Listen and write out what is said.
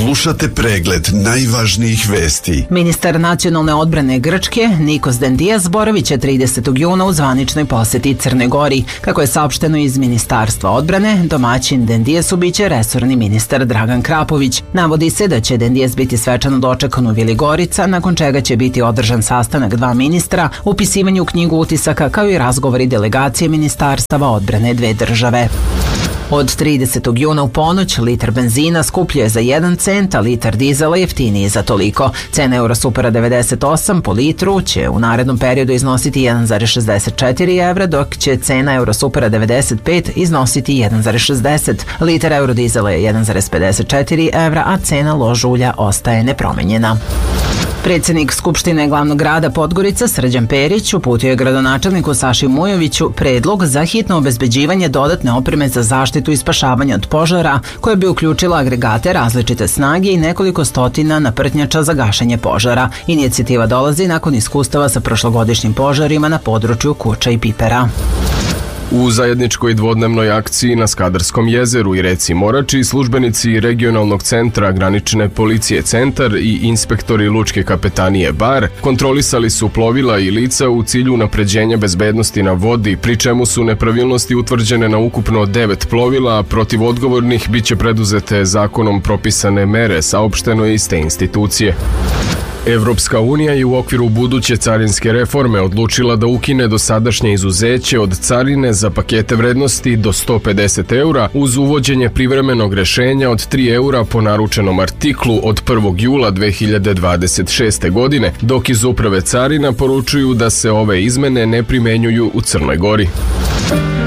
Slušate pregled najvažnijih vesti. Ministar nacionalne odbrane Grčke, Nikos Dendias, boraviće 30. juna u zvaničnoj poseti Crnoj Gori. Kako je saopšteno iz Ministarstva odbrane, domaćin Dendiasu biće resorni ministar Dragan Krapović. Navodi se da će Dendias biti svečano dočekan u Vili Gorica, nakon čega će biti održan sastanak dva ministra, upisivanje u knjigu utisaka kao i razgovori delegacije ministarstava odbrane dve države. Od 30. juna u ponoć litar benzina skuplji je za 1 cent, a litar dizela jeftiniji za toliko. Cena Eurosupera 98 po litru će u narednom periodu iznositi 1,64 evra, dok će cena Eurosupera 95 iznositi 1,60. Litar eurodizela je 1,54 evra, a cena lož ulja ostaje nepromenjena. Predsjednik Skupštine glavnog grada Podgorica Srđan Perić uputio je gradonačelniku Saši Mujoviću predlog za hitno obezbeđivanje dodatne opreme za zaštitu i spašavanje od požara, koja bi uključila agregate različite snage i nekoliko stotina naprtnjača za gašenje požara. Inicijativa dolazi nakon iskustava sa prošlogodišnjim požarima na području Kuča i Pipera. U zajedničkoj dvodnevnoj akciji na Skadarskom jezeru i reci Morači službenici regionalnog centra granične policije Centar i inspektori lučke kapetanije Bar kontrolisali su plovila i lica u cilju unapređenja bezbednosti na vodi, pri čemu su nepravilnosti utvrđene na ukupno 9 plovila, a protiv odgovornih biće preduzete zakonom propisane mere, saopšteno je iz te institucije. Evropska unija je u okviru buduće carinske reforme odlučila da ukine dosadašnje izuzeće od carine za pakete vrednosti do 150 eura uz uvođenje privremenog rešenja od 3 eura po naručenom artiklu od 1. jula 2026. godine, dok iz Uprave carina poručuju da se ove izmene ne primenjuju u Crnoj Gori.